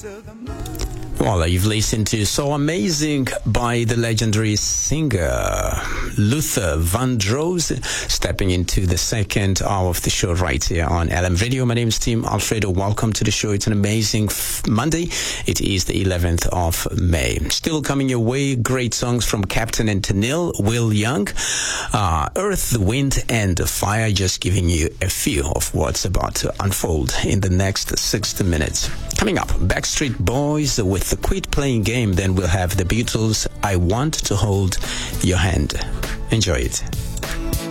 Well, you've listened to So Amazing by the legendary singer Luther Vandross, stepping into the second hour of the show right here on LM Radio. My name is Tim Alfredo. Welcome to the show. It's an amazing Monday. It is the 11th of May. Still coming your way, great songs from Captain and Tennille, Will Young, Earth, Wind and Fire, just giving you a few of what's about to unfold in the next 60 minutes. Coming up, Backstreet Boys with the Quit Playing Game. Then we'll have the Beatles, I Want to Hold Your Hand. Enjoy it.